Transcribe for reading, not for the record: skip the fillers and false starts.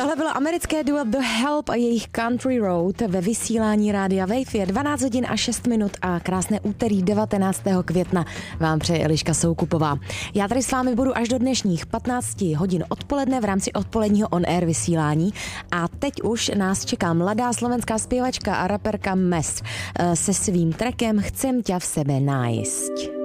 Tohle bylo americké duo The Help a jejich Country Road ve vysílání Rádia Wave. Je 12 hodin a 6 minut a krásné úterý 19. května vám přeje Eliška Soukupová. Já tady s vámi budu až do dnešních 15 hodin odpoledne v rámci odpoledního on-air vysílání a teď už nás čeká mladá slovenská zpěvačka a raperka Mes se svým trackem Chcem ťa v sebe nájsť.